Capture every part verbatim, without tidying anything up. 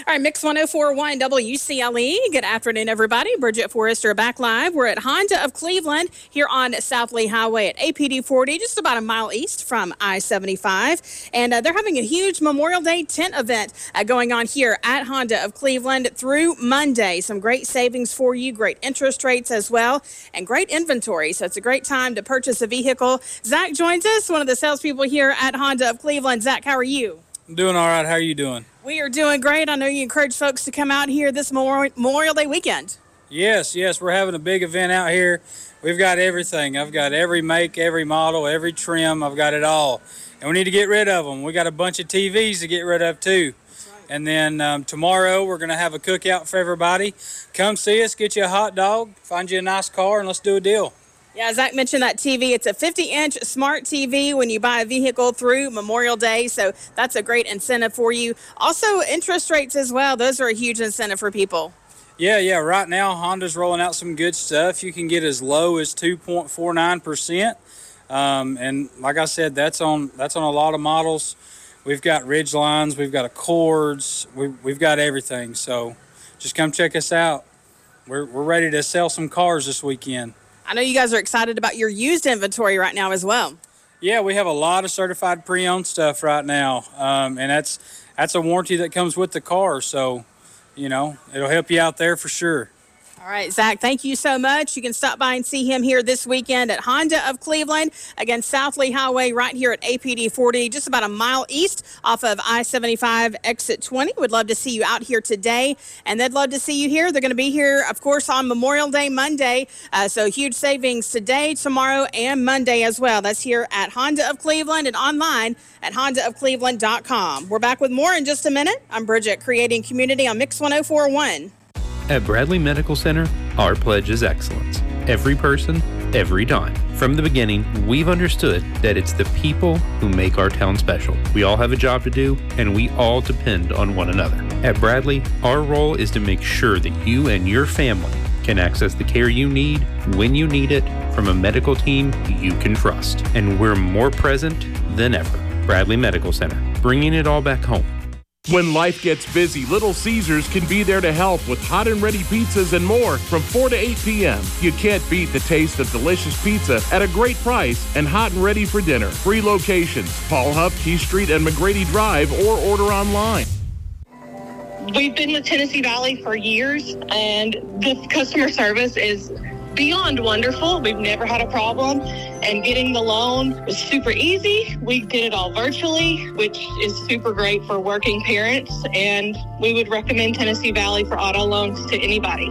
All right, Mix one oh four point one W C L E. Good afternoon, everybody. Bridget Forrester back live. We're at Honda of Cleveland here on South Lee Highway at A P D forty, just about a mile east from I seventy-five. And uh, they're having a huge Memorial Day tent event uh, going on here at Honda of Cleveland through Monday. Some great savings for you, great interest rates as well, and great inventory. So it's a great time to purchase a vehicle. Zach joins us, one of the salespeople here at Honda of Cleveland. Zach, how are you? I'm doing all right. How are you doing? We are doing great. I know you encourage folks to come out here this Memorial Day weekend. Yes, yes. We're having a big event out here. We've got everything. I've got every make, every model, every trim. I've got it all. And we need to get rid of them. We got a bunch of T Vs to get rid of, too. Right. And then um, tomorrow we're going to have a cookout for everybody. Come see us, get you a hot dog, find you a nice car, and let's do a deal. Yeah, Zach mentioned that T V. It's a fifty inch smart T V when you buy a vehicle through Memorial Day, so that's a great incentive for you. Also, interest rates as well. Those are a huge incentive for people. Yeah, yeah. Right now, Honda's rolling out some good stuff. You can get as low as two point four nine percent. Um, and like I said, that's on that's on a lot of models. We've got Ridgelines, we've got Accords, we, we've got everything. So just come check us out. We're, we're ready to sell some cars this weekend. I know you guys are excited about your used inventory right now as well. Yeah, we have a lot of certified pre-owned stuff right now, um, and that's that's a warranty that comes with the car, so, you know, it'll help you out there for sure. All right, Zach, thank you so much. You can stop by and see him here this weekend at Honda of Cleveland. Again, South Lee Highway right here at A P D forty, just about a mile east off of I seventy-five exit twenty. Would love to see you out here today, and they'd love to see you here. They're going to be here, of course, on Memorial Day Monday, uh, so huge savings today, tomorrow, and Monday as well. That's here at Honda of Cleveland and online at honda of cleveland dot com. We're back with more in just a minute. I'm Bridget, creating community on Mix one oh four point one. At Bradley Medical Center, our pledge is excellence. Every person, every dime. From the beginning, we've understood that it's the people who make our town special. We all have a job to do, and we all depend on one another. At Bradley, our role is to make sure that you and your family can access the care you need when you need it from a medical team you can trust. And we're more present than ever. Bradley Medical Center, bringing it all back home. When life gets busy, Little Caesars can be there to help with hot and ready pizzas and more from four to eight p.m. You can't beat the taste of delicious pizza at a great price and hot and ready for dinner. Free locations, Paul Huff, Key Street, and McGrady Drive, or order online. We've been with Tennessee Valley for years, and the customer service is beyond wonderful. We've never had a problem, and getting the loan was super easy. We did it all virtually, which is super great for working parents, and we would recommend Tennessee Valley for auto loans to anybody.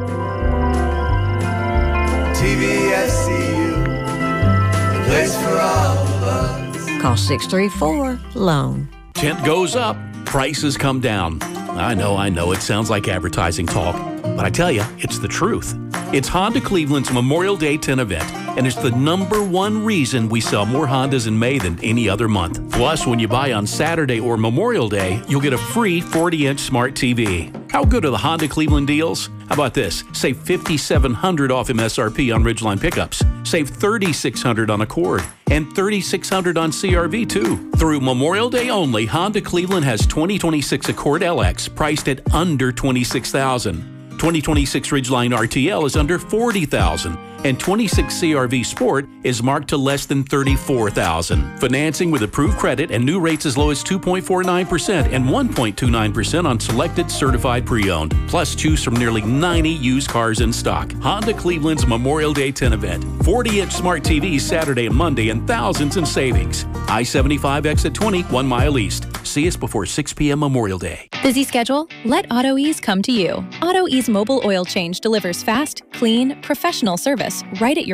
T V S C U, a place for all of us. Call six three four, loan. Tent goes up, prices come down. I know, I know, it sounds like advertising talk, but I tell you, it's the truth. It's Honda Cleveland's Memorial Day tent event, and it's the number one reason we sell more Hondas in May than any other month. Plus, when you buy on Saturday or Memorial Day, you'll get a free forty inch smart T V. How good are the Honda Cleveland deals? How about this? Save five thousand seven hundred dollars off M S R P on Ridgeline pickups. Save three thousand six hundred dollars on Accord and three thousand six hundred dollars on C R V too. Through Memorial Day only, Honda Cleveland has twenty twenty-six Accord L X priced at under twenty-six thousand dollars. twenty twenty-six Ridgeline R T L is under forty thousand dollars, and twenty-six C R V Sport is marked to less than thirty-four thousand dollars. Financing with approved credit and new rates as low as two point four nine percent and one point two nine percent on selected certified pre-owned. Plus, choose from nearly ninety used cars in stock. Honda Cleveland's Memorial Day tent event. forty inch smart T Vs Saturday and Monday and thousands in savings. I seventy-five exit twenty, one mile east. See us before six p.m. Memorial Day. Busy schedule? Let AutoEase come to you. AutoEase Mobile Oil Change delivers fast, clean, professional service right at your